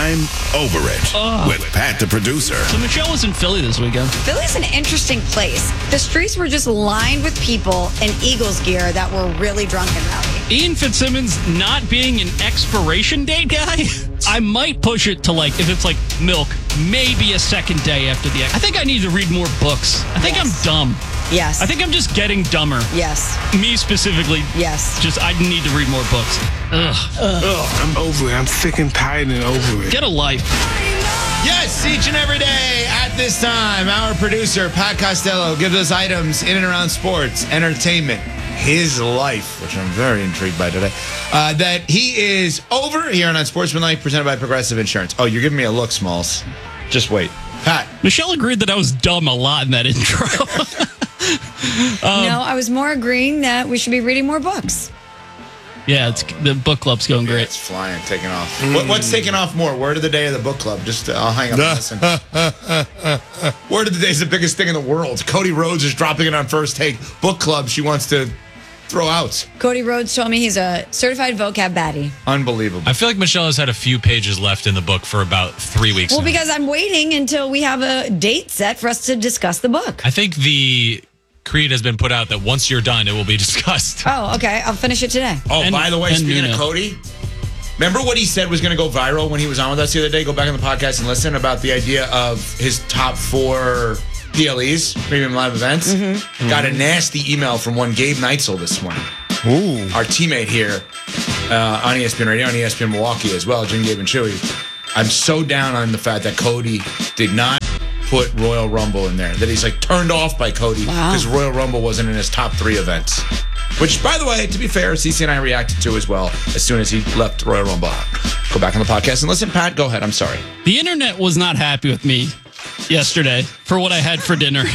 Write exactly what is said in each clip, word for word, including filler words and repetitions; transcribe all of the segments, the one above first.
I'm Over It Ugh. with Pat, the producer. So Michelle was in Philly this weekend. Philly's an interesting place. The streets were just lined with people in Eagles gear that were really drunk and rowdy. Ian Fitzsimmons not being an expiration date guy, I might push it to, like, if it's like milk, maybe a second day after the... I think I need to read more books. I think Yes. I'm dumb. Yes. I think I'm just getting dumber. Yes. Me specifically. Yes. Just, I need to read more books. Ugh. Ugh, I'm over it. I'm sick and tired and over it. Get a life. Yes, each and every day at this time, our producer, Pat Costello, gives us items in and around sports, entertainment, his life, which I'm very intrigued by today, uh, that he is over here on Unsportsmanlike, presented by Progressive Insurance. Oh, you're giving me a look, Smalls. Just wait. Pat. Michelle agreed that I was dumb a lot in that intro. um, no, I was more agreeing that we should be reading more books. Yeah, it's the book club's going great. It's flying, taking off. What, what's taking off more? Word of the day of the book club. Just, uh, I'll hang up and listen. Word of the day is the biggest thing in the world. Cody Rhodes is dropping it on First Take. Book club she wants to throw out. Cody Rhodes told me he's a certified vocab baddie. Unbelievable. I feel like Michelle has had a few pages left in the book for about three weeks Well, now. because I'm waiting until we have a date set for us to discuss the book. I think the creed has been put out that once you're done, it will be discussed. Oh, okay. I'll finish it today. Oh, And- by the way, and speaking Nuno. of Cody, remember what he said was going to go viral when he was on with us the other day? Go back on the podcast and listen about the idea of his top four P L Es, premium live events. Mm-hmm. Got a nasty email from one Gabe Neitzel this morning. Ooh. Our teammate here uh, on E S P N Radio, on E S P N Milwaukee as well, Jim, Gabe, and Chewy. I'm so down on the fact that Cody did not put Royal Rumble in there, that he's like turned off by Cody because Wow. Royal Rumble wasn't in his top three events. Which, by the way, to be fair, C C and I reacted to as well as soon as he left Royal Rumble out. Go back on the podcast and listen. Pat, go ahead. I'm sorry. The internet was not happy with me yesterday for what I had for dinner.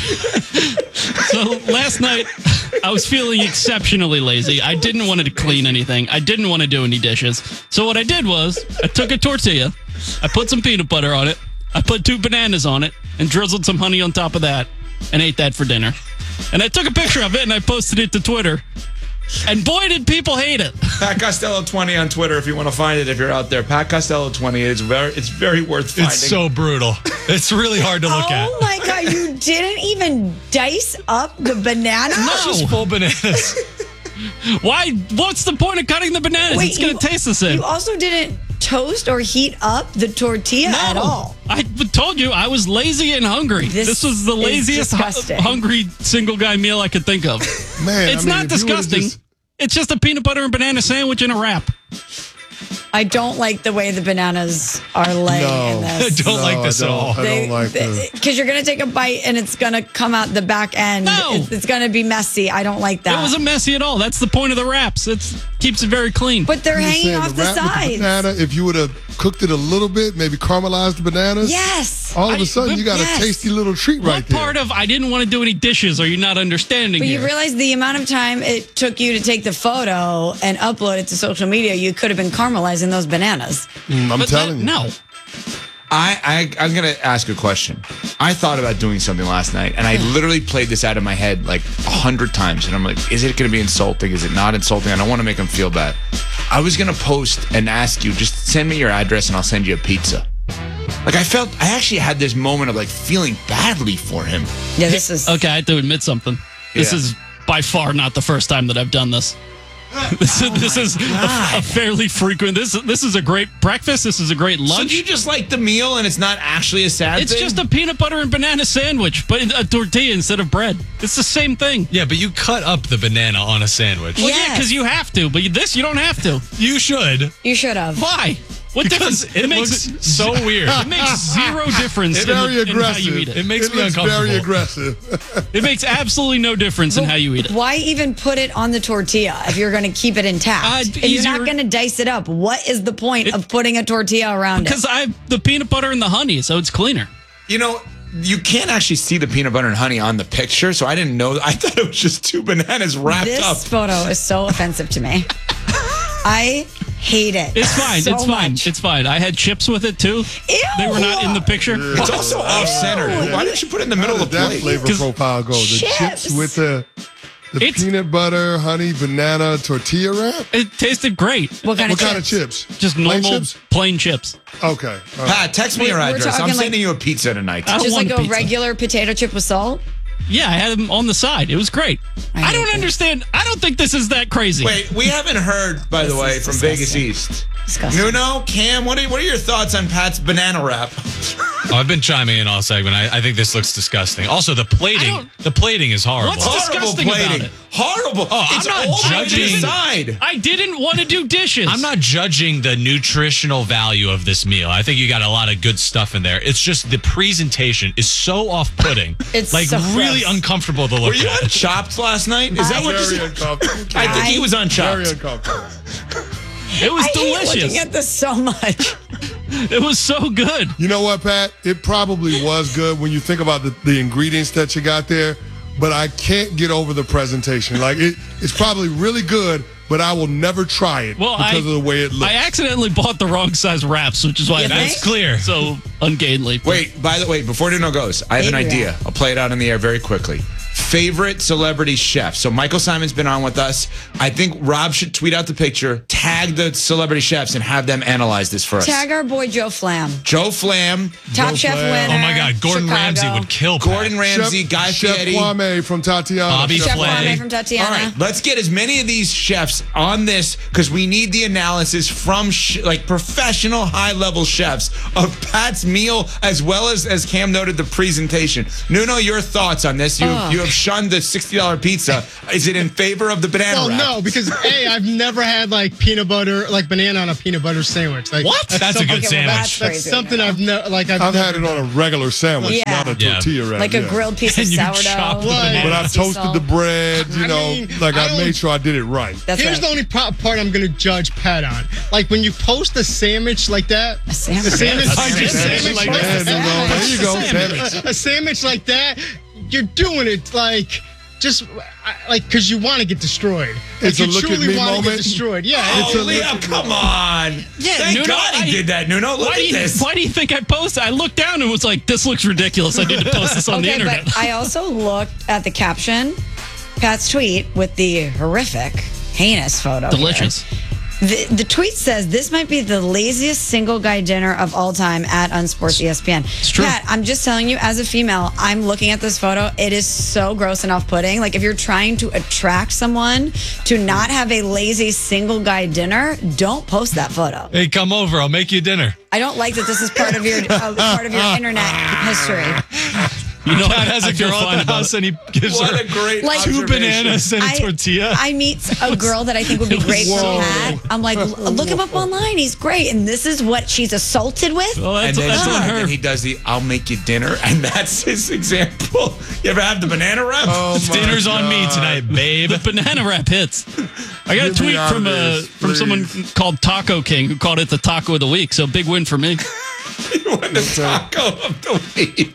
So last night, I was feeling exceptionally lazy. I didn't want to clean anything. I didn't want to do any dishes. So what I did was I took a tortilla, I put some peanut butter on it, I put two bananas on it, and drizzled some honey on top of that, and ate that for dinner. And I took a picture of it, and I posted it to Twitter. And boy, did people hate it. Pat Costello twenty on Twitter if you want to find it, if you're out there. Pat Costello twenty. It's very, it's very worth finding. It's so brutal. It's really hard to look at. Oh my God, you didn't even dice up the banana? It's just full bananas. Why? What's the point of cutting the bananas? Wait, it's going you- to taste the same. You also didn't toast or heat up the tortilla at all. I told you I was lazy and hungry. This, This was the is laziest, hu- disgusting. hungry single guy meal I could think of. Man, It's I mean, not if you would've disgusting. just- It's just a peanut butter and banana sandwich and a wrap. I don't like the way the bananas are laying No. in I this. don't No, like this I at don't. all. I don't like this. Because you're going to take a bite and it's going to come out the back end. No. It's, it's going to be messy. I don't like that. It wasn't messy at all. That's the point of the wraps. It keeps it very clean. But they're I'm just hanging saying, off the, wrap with sides. banana, if you would have cooked it a little bit, maybe caramelized the bananas. Yes. All of I- a sudden, you got yes. a tasty little treat right what there. part of I didn't want to do any dishes are you not understanding But here? you realize the amount of time it took you to take the photo and upload it to social media, you could have been caramelizing those bananas. Mm, I'm But telling that- you. No. I, I I'm gonna ask a question. I thought about doing something last night, and I literally played this out of my head like a hundred times, and I'm like, is it gonna be insulting? Is it not insulting? I don't want to make him feel bad. I was gonna post and ask you, just send me your address, and I'll send you a pizza. Like I felt, I actually had this moment of like feeling badly for him. Yeah, this is. Okay, I have to admit something. This Yeah. is by far not the first time that I've done this. This is, this is a, a fairly frequent. This this is a great breakfast. This is a great So lunch. do you just like the meal, and it's not actually a sad It's thing? just a peanut butter and banana sandwich, but a tortilla instead of bread. It's the same thing. Yeah, but you cut up the banana on a sandwich. Well, yeah, Yes. because you have to, but this you don't have to. You should. You should have. Why? What Because difference? it looks so weird. It makes zero difference in, Very the, in how aggressive. you eat it. It makes it me looks uncomfortable. very aggressive. It makes absolutely no difference in how you eat it. Why even put it on the tortilla if you're going to keep it intact? Uh, if you're not easier- going to dice it up, what is the point of putting a tortilla around Because it? I have the peanut butter and the honey, so it's cleaner. You know, you can't actually see the peanut butter and honey on the picture, so I didn't know. I thought it was just two bananas wrapped This up. photo is so offensive to me. I hate it. It's fine. so it's fine. much. It's fine. I had chips with it too. Ew. They were not in the picture. It's also off-centered. Why didn't you put it in the middle How of the did that plate? flavor 'Cause- profile go? The Chips. chips with the The It's- peanut butter, honey, banana, tortilla wrap? It tasted great. What kind What of kind of chips? chips? Just Plain normal chips? plain chips. Okay. all right. Pat, text me We're- your we're address. I'm talking like- sending you a pizza tonight. I don't Just want like a pizza. regular potato chip with salt? Yeah, I had them on the side. It was great. I I, hate don't this. understand. I don't think this is that crazy. Wait, we haven't heard, by the This way, is from disgusting. Vegas East. Disgusting. Nuno, Cam, what are, what are your thoughts on Pat's banana wrap? Oh, I've been chiming in all segment. I, I think this looks disgusting. Also, the I plating. don't- The plating is horrible. What's Horrible disgusting about plating. it? Horrible. Oh, I'm it's not all on the judging. side. I didn't want to do dishes. I'm not judging the nutritional value of this meal. I think you got a lot of good stuff in there. It's just the presentation is so off-putting. It's like so really gross. uncomfortable to look Were you at. on Chopped last night? Is that what you Very said? uncomfortable. I think he was on Very Chopped. uncomfortable. It was I hate delicious. looking at this so much. It was so good. You know what, Pat? It probably was good when you think about the, the ingredients that you got there, but I can't get over the presentation. Like, it, it's probably really good, but I will never try it Well, because I, of the way it looks. I accidentally bought the wrong size wraps, which is why You it think? was clear. So ungainly. Wait, by the way, before Nuno goes, I have an Adrian. idea. I'll play it out in the air very quickly. Favorite celebrity chef. So Michael Simon's been on with us. I think Rob should tweet out the picture, tag the celebrity chefs, and have them analyze this for us. Tag our boy Joe Flam. Joe Flam, Top Joe chef Flam. winner. Oh my God, Gordon Chicago. Ramsay would kill Pat. Gordon Ramsay, Chef, Guy Chef Fieri. Kwame from Tatiana. Bobby Chef Flay. Kwame from Tatiana. All right, let's get as many of these chefs on this because we need the analysis from sh- like professional high-level chefs of Pat's meal as well as, as Cam noted, the presentation. Nuno, your thoughts on this? You Ugh. you have shunned the sixty dollars pizza. Is it in favor of the banana Well, wrap? no, because A, I've never had like peanut butter, like banana on a peanut butter sandwich. Like, What? That's a something- good Okay, well, sandwich. that's That's crazy. something I've never like. I've, I've never had it on a regular sandwich, Yeah. not a Yeah. tortilla wrap. Like a yeah. grilled piece of And you sourdough. chop the But- banana. But I've Sea toasted salt. the bread, you I know, mean, like I I, don't- made sure I did it right. That's Here's right. the only pro- part I'm gonna judge Pat on. Like when you post a sandwich like that, A sandwich. a sandwich, A like, a sandwich sandwich like like Yeah, that, there you go. There you go. Sandwich. a sandwich like that, you're doing it like just I- like because you want to get destroyed. Like, It's a you look at truly me want to moment. get destroyed. Yeah, Oh, It's a Leo, look- come on. Yeah, Thank Nuno, God he I- did that, Nuno. Look Why do, at you, this. why do you think I posted? I looked down and was like, this looks ridiculous. I need to post this on the Okay, internet. but I also looked at the caption, Pat's tweet with the horrific, heinous photo. here. Delicious. The, the tweet says this might be the laziest single guy dinner of all time at Unsports E S P N. It's true. Pat, I'm just telling you, as a female, I'm looking at this photo. It is so gross and off-putting. Like if you're trying to attract someone to not have a lazy single guy dinner, don't post that photo. Hey, come over. I'll make you dinner. I don't like that this is part of your uh, part of your internet history. You know, Pat has I a feel girl fine at the about house it. and he gives What her a great Like- two observation. bananas and a I, tortilla. I meet a girl that I think would be great for Whoa. Pat. I'm like, look him up online. He's great. And this is what she's assaulted with? Well, And that's, then, that's on and her. then he does the "I'll make you dinner," and that's his example. You ever have the banana wrap? Oh, my Dinner's on me God. tonight, babe. The banana wrap hits. I got a Get me tweet out from of uh, this, from someone please. called Taco King who called it the taco of the week. So big win for me. You won the taco of the week.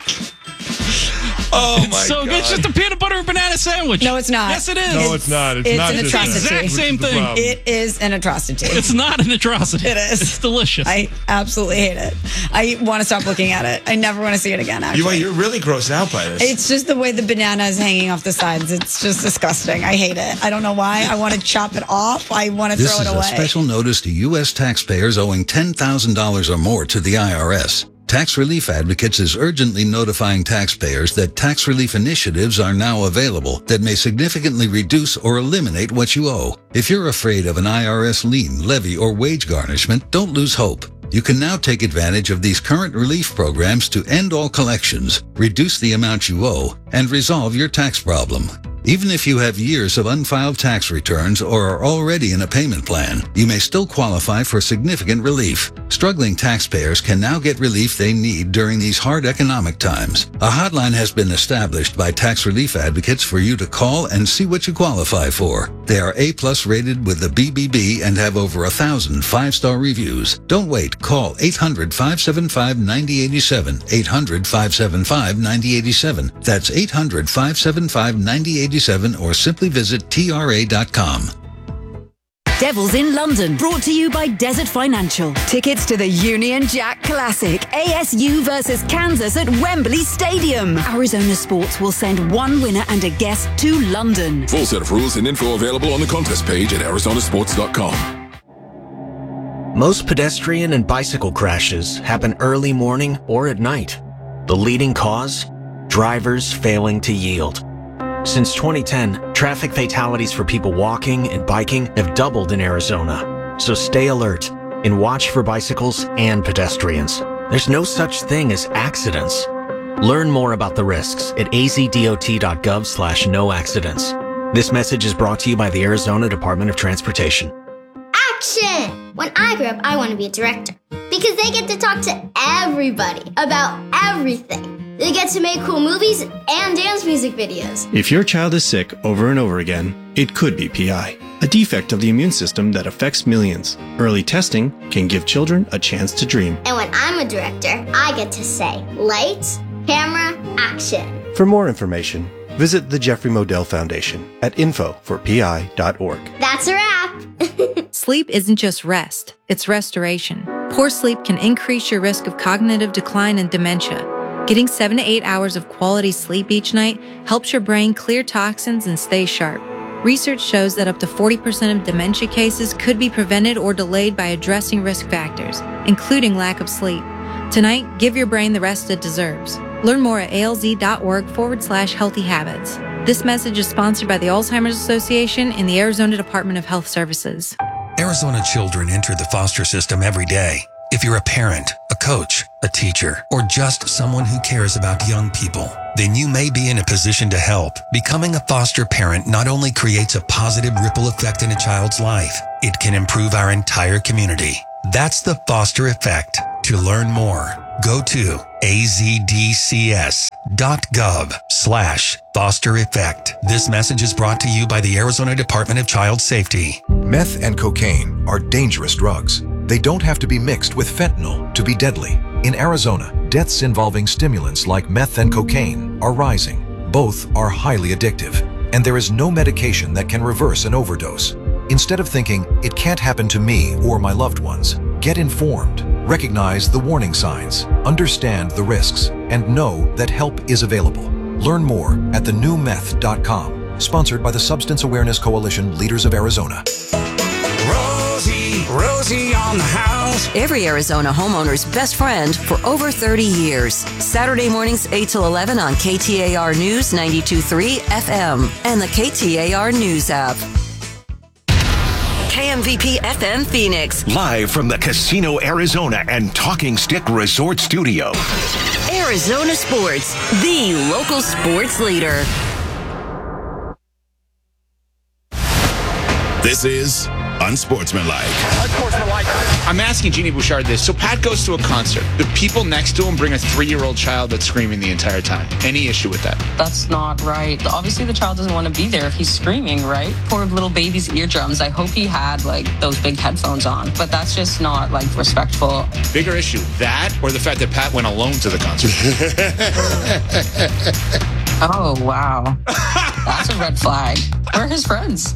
Oh my so God! good. It's just a peanut butter and banana sandwich. No, it's not. Yes, it is. No, it's not. It's, It's not an just atrocity. that, Exact which same is the thing. problem. It is an atrocity. It's not an atrocity. It is. It's delicious. I absolutely hate it. I want to stop looking at it. I never want to see it again, actually. You, you're really grossed out by this. It's just the way the banana is hanging off the sides. It's just disgusting. I hate it. I don't know why. I want to chop it off. I want to This throw is it a away. special notice to U S taxpayers owing ten thousand dollars or more to the I R S. Tax Relief Advocates is urgently notifying taxpayers that tax relief initiatives are now available that may significantly reduce or eliminate what you owe. If you're afraid of an I R S lien, levy, or wage garnishment, don't lose hope. You can now take advantage of these current relief programs to end all collections, reduce the amount you owe, and resolve your tax problem. Even if you have years of unfiled tax returns or are already in a payment plan, you may still qualify for significant relief. Struggling taxpayers can now get relief they need during these hard economic times. A hotline has been established by Tax Relief Advocates for you to call and see what you qualify for. They are A-plus rated with the B B B and have over a thousand five-star reviews. Don't wait. Call eight hundred, five seven five, nine zero eight seven, eight hundred, five seven five, nine zero eight seven. That's eight hundred, five seven five, nine zero eight seven or simply visit T R A dot com. Devils in London, brought to you by Desert Financial. Tickets to the Union Jack Classic, A S U versus Kansas at Wembley Stadium. Arizona Sports will send one winner and a guest to London. Full set of rules and info available on the contest page at arizona sports dot com. Most pedestrian and bicycle crashes happen early morning or at night. The leading cause? Drivers failing to yield. Since twenty ten, traffic fatalities for people walking and biking have doubled in Arizona. So stay alert and watch for bicycles and pedestrians. There's no such thing as accidents. Learn more about the risks at azdot.gov slash no accidents. This message is brought to you by the Arizona Department of Transportation. Action! When I grow up, I want to be a director because they get to talk to everybody about everything. They get to make cool movies and dance music videos. If your child is sick over and over again, it could be P I, a defect of the immune system that affects millions. Early testing can give children a chance to dream. And when I'm a director, I get to say, lights, camera, action. For more information, visit the Jeffrey Modell Foundation at info for p i dot org. That's a wrap. Sleep isn't just rest, it's restoration. Poor sleep can increase your risk of cognitive decline and dementia. Getting seven to eight hours of quality sleep each night helps your brain clear toxins and stay sharp. Research shows that up to forty percent of dementia cases could be prevented or delayed by addressing risk factors, including lack of sleep. Tonight, give your brain the rest it deserves. Learn more at alz.org forward slash healthy habits. This message is sponsored by the Alzheimer's Association and the Arizona Department of Health Services. Arizona children enter the foster system every day. If you're a parent, a coach, a teacher, or just someone who cares about young people, then you may be in a position to help. Becoming a foster parent not only creates a positive ripple effect in a child's life, it can improve our entire community. That's the foster effect. To learn more, go to azdcs.gov slash foster effect. This message is brought to you by the Arizona Department of Child Safety. Meth and cocaine are dangerous drugs. They don't have to be mixed with fentanyl to be deadly. In Arizona, deaths involving stimulants like meth and cocaine are rising. Both are highly addictive, and there is no medication that can reverse an overdose. Instead of thinking, it can't happen to me or my loved ones, get informed, recognize the warning signs, understand the risks, and know that help is available. Learn more at the new meth dot com, sponsored by the Substance Awareness Coalition Leaders of Arizona. Rosie, Rosie on the house. Every Arizona homeowner's best friend for over thirty years. Saturday mornings eight till eleven on K T A R News ninety-two point three F M and the K T A R News app. K M V P F M Phoenix. Live from the Casino Arizona and Talking Stick Resort Studio. Arizona Sports, the local sports leader. This is Unsportsmanlike. Unsportsmanlike. I'm asking Jeannie Bouchard this. So Pat goes to a concert. The people next to him bring a three-year-old child that's screaming the entire time. Any issue with that? That's not right. Obviously, the child doesn't want to be there if he's screaming, right? Poor little baby's eardrums. I hope he had, like, those big headphones on. But that's just not, like, respectful. Bigger issue, that or the fact that Pat went alone to the concert? Oh, wow. That's a red flag. Where are his friends?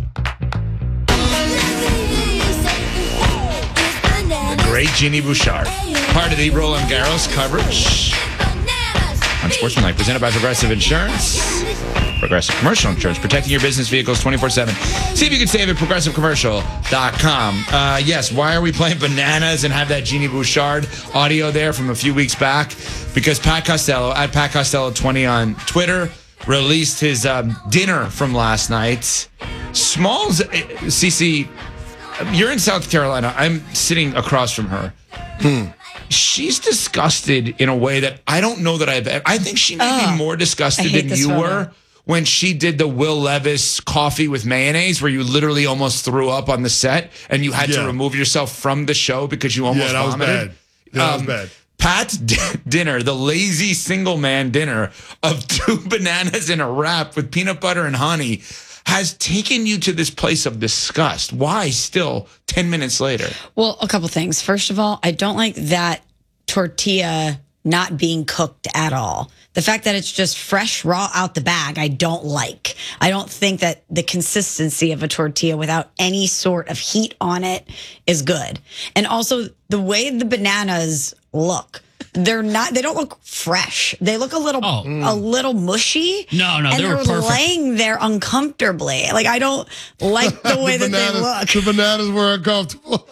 Great Jeannie Bouchard. Part of the Roland Garros coverage on Sportsmanlike, presented by Progressive Insurance. Progressive Commercial Insurance, protecting your business vehicles twenty-four seven. See if you can save at progressive commercial dot com. Uh, yes, why are we playing Bananas and have that Jeannie Bouchard audio there from a few weeks back? Because Pat Costello, at Pat Costello twenty on Twitter, released his um, dinner from last night. Smalls, Cece, you're in South Carolina. I'm sitting across from her. Hmm. She's disgusted in a way that I don't know that I've ever. I think she may oh, be more disgusted than you photo. were when she did the Will Levis coffee with mayonnaise, where you literally almost threw up on the set and you had yeah. to remove yourself from the show because you almost yeah, that vomited. Was bad. Yeah, that um, was bad. Pat's d- dinner, the lazy single man dinner of two bananas and a wrap with peanut butter and honey, has taken you to this place of disgust. Why still ten minutes later? Well, a couple things. First of all, I don't like that tortilla not being cooked at all. The fact that it's just fresh, raw out the bag, I don't like. I don't think that the consistency of a tortilla without any sort of heat on it is good. And also the way the bananas look, they're not, they don't look fresh. They look a little, Oh. a little mushy. No, no, and they were they're perfect. laying there uncomfortably. Like, I don't like the way The that they bananas- look. The bananas were uncomfortable.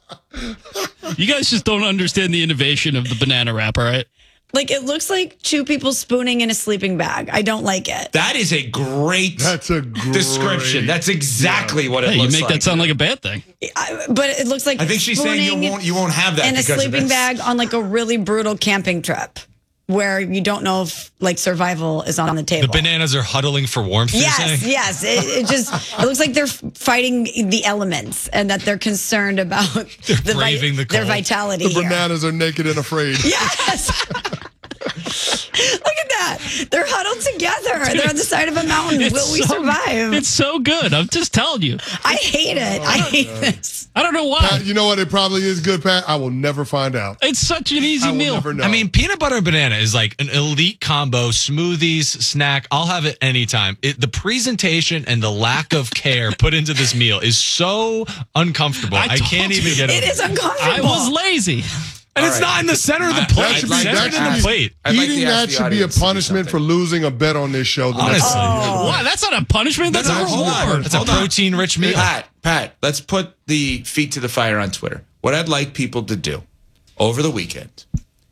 You guys just don't understand the innovation of the banana wrap, all right? Like, it looks like two people spooning in a sleeping bag. I don't like it. That is a great That's a great description. That's exactly what it Hey, you looks make like. that sound like a bad thing. I, but it looks like I think she's saying you spooning won't you won't have that in a because of sleeping this. bag on like a really brutal camping trip where you don't know if like survival is on the The table. bananas are huddling for warmth. You're Yes, saying? yes. It, it just it looks like they're fighting the elements and that they're concerned about the braving the their cold. vitality. The here. bananas are naked and afraid. Yes. Look at that. They're huddled together. They're on the side of a mountain. It's Will we so- survive? It's so good. I'm just telling you. I hate it. I hate this. I don't know why. Pat, you know what? It probably is good, Pat. I will never find out. It's such an easy I will meal. never know. I mean, peanut butter and banana is like an elite combo. Smoothies, snack. I'll have it anytime. It, the presentation and the lack of care put into this meal is so uncomfortable. I, I can't told even you. get It over is uncomfortable. I was lazy. And it's All right. not in the center of the I- plate. that should be- It's that centered should in the be- plate. I'd like Eating to ask that the should be a audience to do punishment for something. losing a bet on this show. the next Honestly. time. Why? That's not a punishment. That's No, a hold on. reward. It's a Hold on. protein-rich meal. Pat, Pat, let's put the feet to the fire on Twitter. What I'd like people to do over the weekend,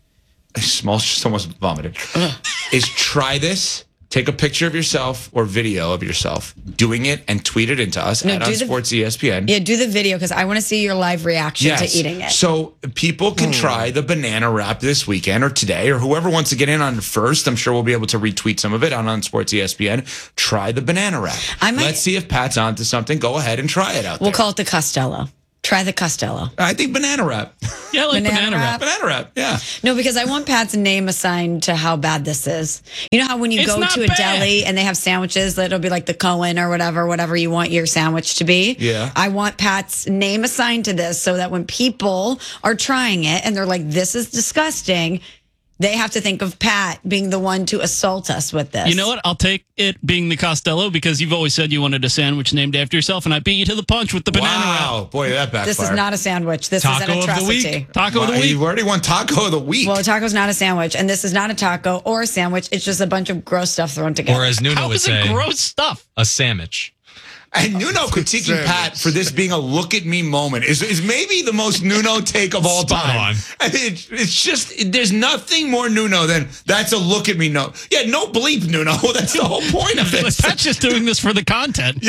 small, just almost vomited, is try this. Take a picture of yourself or video of yourself doing it and tweet it into us No, at do on the- Sports E S P N. Yeah, do the video because I want to see your live reaction to eating it. So people can try the banana wrap this weekend or today, or whoever wants to get in on it first. I'm sure we'll be able to retweet some of it on, on Sports E S P N. Try the banana wrap. I might- Let's see if Pat's onto something. Go ahead and try it out We'll there. call it the Costello. Try the Costello. I think banana wrap. Yeah, I like Banana banana, wrap. wrap. banana wrap, yeah. No, because I want Pat's name assigned to how bad this is. You know how when you It's go not to a bad. deli and they have sandwiches that'll be like the Cohen or whatever, whatever you want your sandwich to be? Yeah. I want Pat's name assigned to this so that when people are trying it and they're like, this is disgusting, they have to think of Pat being the one to assault us with this. You know what? I'll take it being the Costello because you've always said you wanted a sandwich named after yourself, and I beat you to the punch with the banana wrap. Wow, boy, that backfired. This is not a sandwich. This Taco is an of the atrocity. week. Taco of the Wow, week. You already won taco of the week. Well, a taco's not a sandwich, and this is not a taco or a sandwich. It's just a bunch of gross stuff thrown together. Or as Nuno How would is say, it gross stuff? a sandwich. And Nuno critiquing Pat for this being a look at me moment is, is maybe the most Nuno take of all Spot time. on. I mean, it, it's just, there's nothing more Nuno than that's a look at me note. Yeah, no bleep, Nuno. That's the whole point of this. Pat's just doing this for the content.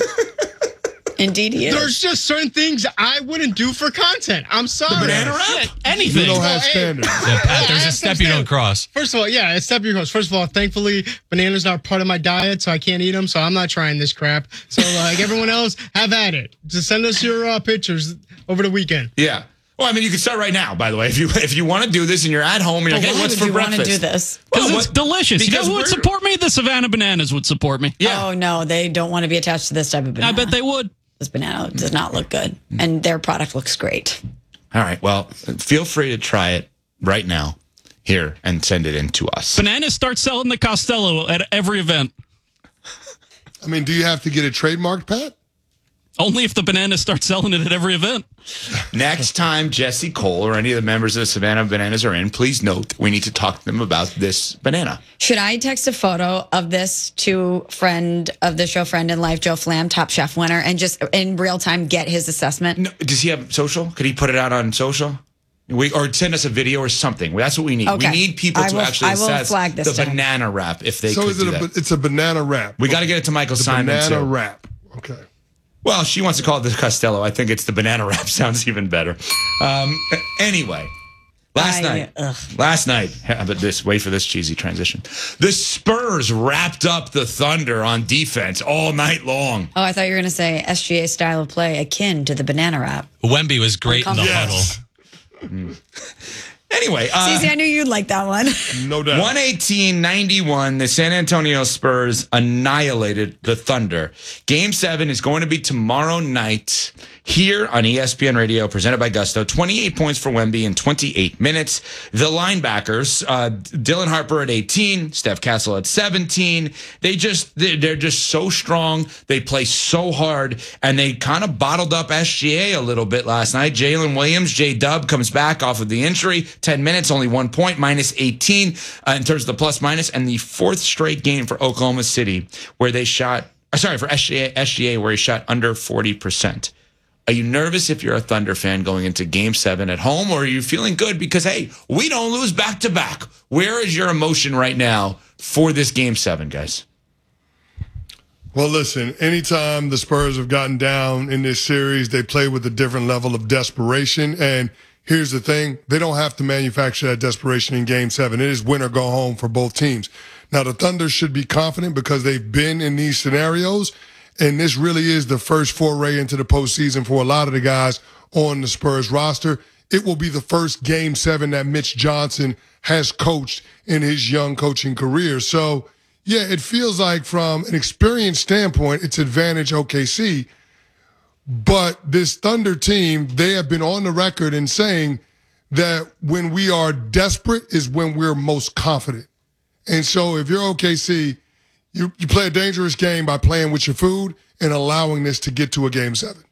Indeed, he is. There's just certain things I wouldn't do for content. I'm sorry. Banana wrap? Yeah, anything. You don't have Hey, standards. Yeah, Pat, there's I a step you don't understand. cross. First of all, yeah, a step you cross. First of all, thankfully, bananas are part of my diet, so I can't eat them. So I'm not trying this crap. So like everyone else, have at it. Just send us your uh, pictures over the weekend. Yeah. Well, I mean, you can start right now, by the way. If you if you want to do this and you're at home and you're like, But hey, why what's would for you want to breakfast? do this? Because Well, it's what- delicious. You know because who would we're- support me? The Savannah Bananas would support me. Yeah. Oh, no, they don't want to be attached to this type of banana. I bet they would. This banana does not look good, and their product looks great. All right. Well, feel free to try it right now here and send it in to us. Bananas start selling the Costello at every event. I mean, do you have to get it trademarked, Pat? Only if the bananas start selling it at every event. Next time Jesse Cole or any of the members of the Savannah Bananas are in, please note that we need to talk to them about this banana. Should I text a photo of this to friend of the show, friend in life, Joe Flam, Top Chef winner, and just in real time get his assessment? No, does he have social? Could he put it out on social? We, or send us a video or something. That's what we need. Okay. We need people I to will- actually I will assess flag this the to him. banana wrap if they so could is it do a, that. it's a banana wrap. We got to get it to Michael the Simon banana too. wrap. Okay. Well, she wants to call it the Costello. I think it's the banana wrap. Sounds even better. Um, anyway, last I- night, ugh. last night, how about this? Wait for this cheesy transition. The Spurs wrapped up the Thunder on defense all night long. Oh, I thought you were going to say S G A style of play akin to the banana wrap. Wemby was great in the Yes. huddle. Anyway, uh, Cece, I knew you'd like that one. No doubt. one eighteen ninety-one, the San Antonio Spurs annihilated the Thunder. Game seven is going to be tomorrow night here on E S P N Radio, presented by Gusto. twenty-eight points for Wemby in twenty-eight minutes. The linebackers, uh, Dylan Harper at eighteen, Steph Castle at seventeen. They just, they're just so strong. They play so hard, and they kind of bottled up S G A a little bit last night. Jalen Williams, J-Dub, comes back off of the injury. ten minutes, only one point, minus eighteen uh, in terms of the plus minus, and the fourth straight game for Oklahoma City where they shot, sorry, for S G A, S G A where he shot under forty percent. Are you nervous if you're a Thunder fan going into game seven at home, or are you feeling good because, hey, we don't lose back-to-back? Where is your emotion right now for this game seven, guys? Well, listen, anytime the Spurs have gotten down in this series, they play with a different level of desperation. And here's the thing, they don't have to manufacture that desperation in game seven. It is win or go home for both teams. Now, the Thunder should be confident because they've been in these scenarios. And this really is the first foray into the postseason for a lot of the guys on the Spurs roster. It will be the first game seven that Mitch Johnson has coached in his young coaching career. So, yeah, it feels like from an experience standpoint, it's advantage O K C. But this Thunder team, they have been on the record in saying that when we are desperate is when we're most confident. And so if you're O K C, You you play a dangerous game by playing with your food and allowing this to get to a game seven.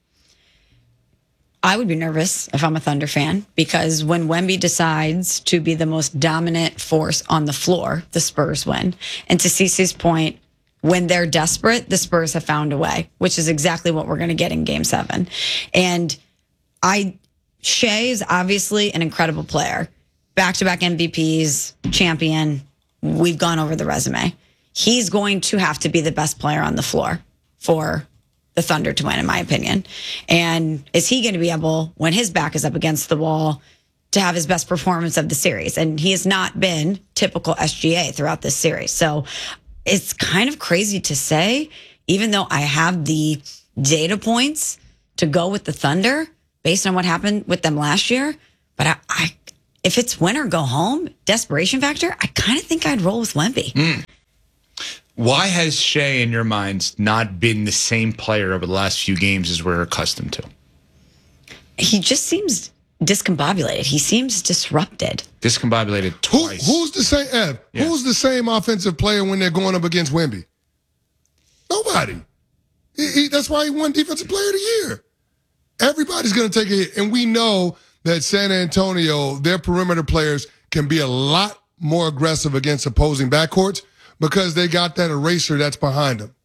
I would be nervous if I'm a Thunder fan because when Wemby decides to be the most dominant force on the floor, the Spurs win. And to Cece's point, when they're desperate, the Spurs have found a way, which is exactly what we're going to get in game seven. And I, Shea is obviously an incredible player. Back-to-back M V Ps, champion. We've gone over the resume. He's going to have to be the best player on the floor for the Thunder to win, in my opinion. And is he going to be able, when his back is up against the wall, to have his best performance of the series? And he has not been typical S G A throughout this series. So it's kind of crazy to say, even though I have the data points to go with the Thunder based on what happened with them last year. But I, I if it's win or go home, desperation factor, I kind of think I'd roll with Wemby. Mm. Why has Shea, in your minds, not been the same player over the last few games as we're accustomed to? He just seems discombobulated. He seems disrupted. Discombobulated twice. Who, who's the same, Ev? Yeah. Who's the same offensive player when they're going up against Wemby? Nobody. He, he, that's why he won Defensive Player of the Year. Everybody's going to take a hit. And we know that San Antonio, their perimeter players can be a lot more aggressive against opposing backcourts, because they got that eraser that's behind them.